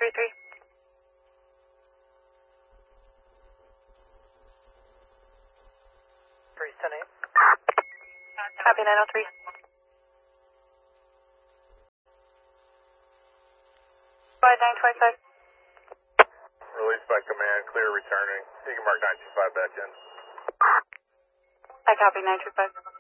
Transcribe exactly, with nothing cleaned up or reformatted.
three three. three ten eight. Copy nine oh three. Slide nine twenty-five. Release by command, clear returning. You can mark nine two five back in. I copy nine two five.